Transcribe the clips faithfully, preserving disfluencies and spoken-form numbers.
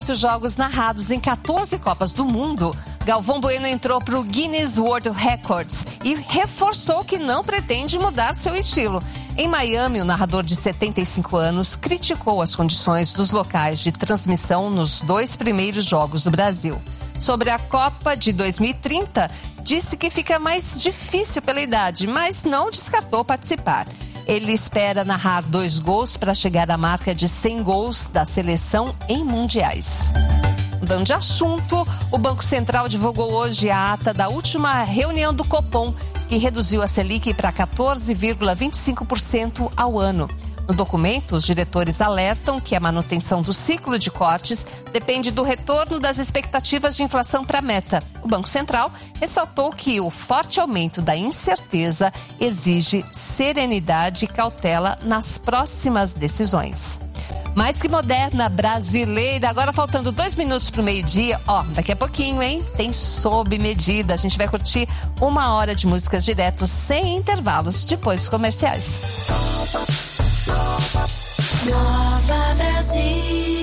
Jogos narrados em quatorze Copas do Mundo, Galvão Bueno entrou para o Guinness World Records e reforçou que não pretende mudar seu estilo. Em Miami, o narrador de setenta e cinco anos criticou as condições dos locais de transmissão nos dois primeiros jogos do Brasil. Sobre a Copa de dois mil e trinta, disse que fica mais difícil pela idade, mas não descartou participar. Ele espera narrar dois gols para chegar à marca de cem gols da seleção em mundiais. Mudando de assunto, o Banco Central divulgou hoje a ata da última reunião do Copom, que reduziu a Selic para quatorze vírgula vinte e cinco por cento ao ano. No documento, os diretores alertam que a manutenção do ciclo de cortes depende do retorno das expectativas de inflação para a meta. O Banco Central ressaltou que o forte aumento da incerteza exige serenidade e cautela nas próximas decisões. Mais que moderna, brasileira. Agora faltando dois minutos para o meio-dia. Ó, daqui a pouquinho, hein? Tem Sob Medida. A gente vai curtir uma hora de músicas direto, sem intervalos, depois dos comerciais. Nova Brasil.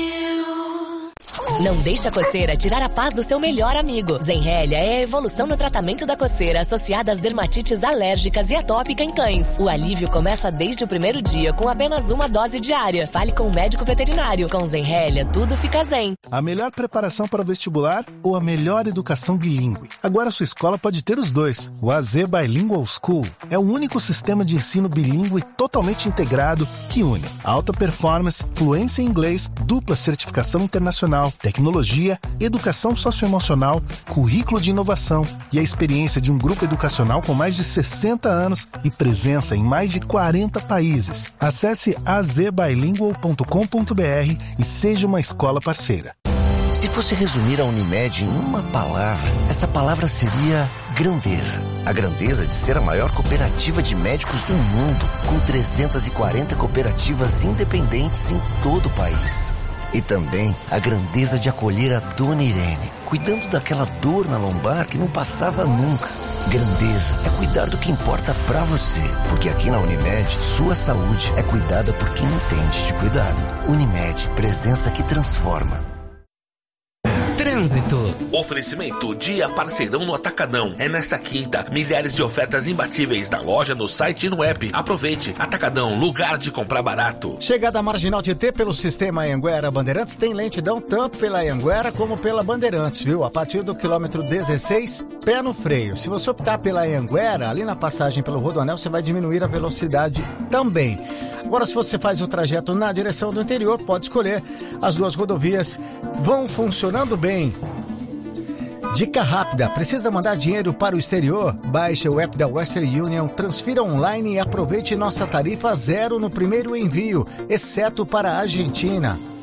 Não deixe a coceira tirar a paz do seu melhor amigo. Zenrelia é a evolução no tratamento da coceira associada às dermatites alérgicas e atópica em cães. O alívio começa desde o primeiro dia com apenas uma dose diária. Fale com o médico veterinário. Com Zenrelia, tudo fica zen. A melhor preparação para o vestibular ou a melhor educação bilíngue? Agora sua escola pode ter os dois. O A Z Bilingual School é o único sistema de ensino bilíngue totalmente integrado que une alta performance, fluência em inglês, dupla certificação internacional, tecnologia, educação socioemocional, currículo de inovação e a experiência de um grupo educacional com mais de sessenta anos e presença em mais de quarenta países. Acesse a z bilingual ponto com ponto b r e seja uma escola parceira. Se fosse resumir a Unimed em uma palavra, essa palavra seria grandeza. A grandeza de ser a maior cooperativa de médicos do mundo, com trezentas e quarenta cooperativas independentes em todo o país. E também a grandeza de acolher a Dona Irene, cuidando daquela dor na lombar que não passava nunca. Grandeza é cuidar do que importa pra você, porque aqui na Unimed, sua saúde é cuidada por quem entende de cuidado. Unimed, presença que transforma. Trânsito. Oferecimento Dia Parceirão no Atacadão. É nessa quinta, milhares de ofertas imbatíveis na loja, no site e no app. Aproveite. Atacadão, lugar de comprar barato. Chegada à Marginal Tietê pelo sistema Anhanguera Bandeirantes, tem lentidão tanto pela Anhanguera como pela Bandeirantes, viu? A partir do quilômetro dezesseis, pé no freio. Se você optar pela Anhanguera, ali na passagem pelo Rodoanel, você vai diminuir a velocidade também. Agora, se você faz o trajeto na direção do interior, pode escolher. As duas rodovias vão funcionando bem. Dica rápida, precisa mandar dinheiro para o exterior? Baixe o app da Western Union, transfira online e aproveite nossa tarifa zero no primeiro envio, exceto para a Argentina.